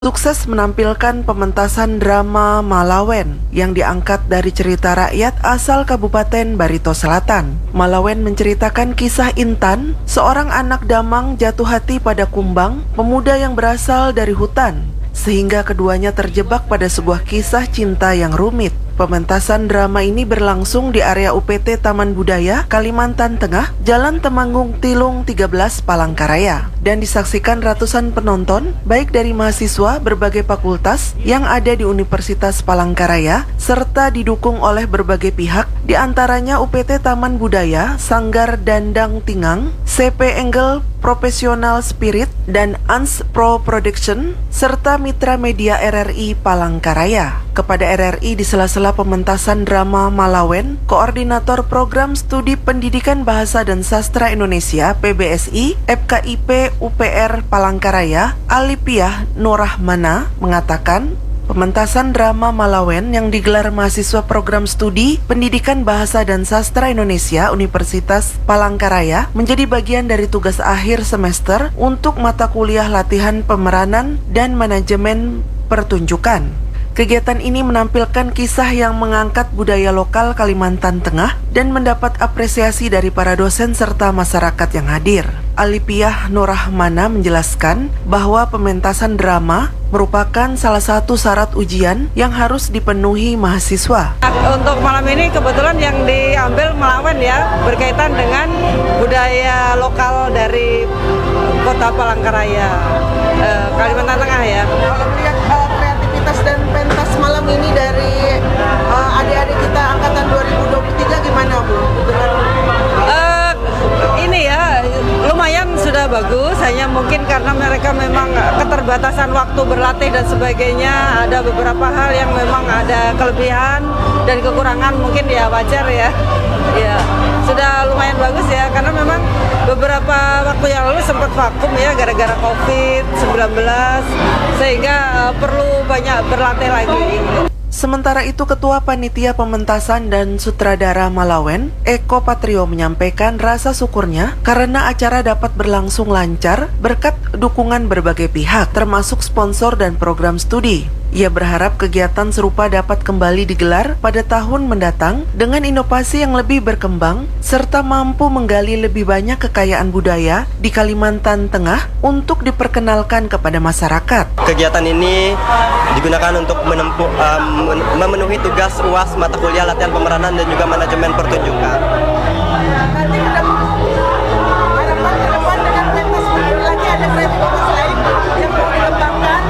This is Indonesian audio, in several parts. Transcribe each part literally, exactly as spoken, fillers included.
sukses menampilkan pementasan drama Malawen yang diangkat dari cerita rakyat asal Kabupaten Barito Selatan. Malawen menceritakan kisah Intan, seorang anak Damang jatuh hati pada Kumbang, pemuda yang berasal dari hutan, sehingga keduanya terjebak pada sebuah kisah cinta yang rumit. Pementasan drama ini berlangsung di area U P T Taman Budaya, Kalimantan Tengah, Jalan Temanggung Tilung tiga belas, Palangkaraya, dan disaksikan ratusan penonton, baik dari mahasiswa berbagai fakultas yang ada di Universitas Palangkaraya, serta didukung oleh berbagai pihak, diantaranya U P T Taman Budaya, Sanggar Dandang Tingang, C P Angle Professional Spirit, dan Ans Pro Production, serta mitra media R R I Palangkaraya. Kepada R R I di sela-sela pementasan drama Malawen, Koordinator Program Studi Pendidikan Bahasa dan Sastra Indonesia P B S I F K I P U P R Palangkaraya, Alipiah Nurrahmana, mengatakan pementasan drama Malawen yang digelar mahasiswa Program Studi Pendidikan Bahasa dan Sastra Indonesia Universitas Palangkaraya menjadi bagian dari tugas akhir semester untuk mata kuliah latihan pemeranan dan manajemen pertunjukan. Kegiatan ini menampilkan kisah yang mengangkat budaya lokal Kalimantan Tengah dan mendapat apresiasi dari para dosen serta masyarakat yang hadir. Alipiah Nurrahmana menjelaskan bahwa pementasan drama merupakan salah satu syarat ujian yang harus dipenuhi mahasiswa. Untuk malam ini kebetulan yang diambil Malawen ya, berkaitan dengan budaya lokal dari Kota Palangkaraya, eh, Kalimantan Tengah ya. Kalau melihat uh, kreativitas dan pentas malam ini dari uh, adik-adik kita angkatan dua ribu dua puluh tiga gimana Bu? Uh, ini ya lumayan sudah bagus, hanya mungkin karena mereka memang keterbatasan waktu berlatih dan sebagainya, ada beberapa hal yang memang ada kelebihan dan kekurangan, mungkin ya wajar ya. Ya, sudah lumayan bagus ya, karena memang beberapa waktu yang lalu sempat vakum ya gara-gara covid sembilan belas, sehingga uh, perlu banyak berlatih lagi. Sementara itu, Ketua Panitia Pementasan dan Sutradara Malawen, Eko Patrio, menyampaikan rasa syukurnya karena acara dapat berlangsung lancar berkat dukungan berbagai pihak, termasuk sponsor dan program studi. Ia berharap kegiatan serupa dapat kembali digelar pada tahun mendatang dengan inovasi yang lebih berkembang serta mampu menggali lebih banyak kekayaan budaya di Kalimantan Tengah untuk diperkenalkan kepada masyarakat. Kegiatan ini digunakan untuk menempuh, um, memenuhi tugas U A S mata kuliah latihan pemeranan dan juga manajemen pertunjukan. Nanti harapan ke depan dengan pentas lagi ada kreativitas lain yang mau dikembangkan.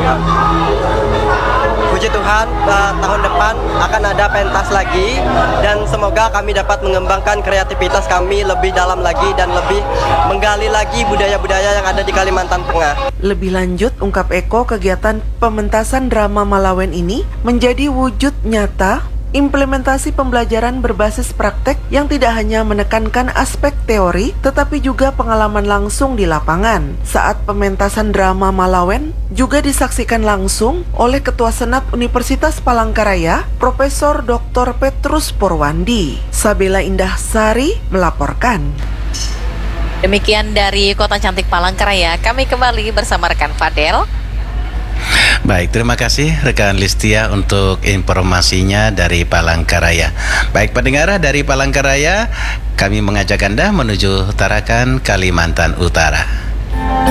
Puji Tuhan, uh, tahun depan akan ada pentas lagi dan semoga kami dapat mengembangkan kreativitas kami lebih dalam lagi dan lebih menggali lagi budaya-budaya yang ada di Kalimantan Tengah. Lebih lanjut, ungkap Eko, kegiatan pementasan drama Malawen ini menjadi wujud nyata implementasi pembelajaran berbasis praktek yang tidak hanya menekankan aspek teori, tetapi juga pengalaman langsung di lapangan. Saat pementasan drama Malawen juga disaksikan langsung oleh Ketua Senat Universitas Palangkaraya, Profesor Doktor Petrus Purwandi. Sabila Indah Sari melaporkan. Demikian dari Kota Cantik Palangkaraya, kami kembali bersama rekan Fadel. Baik, terima kasih rekan Listia untuk informasinya dari Palangkaraya. Baik, pendengar dari Palangkaraya, kami mengajak Anda menuju Tarakan, Kalimantan Utara.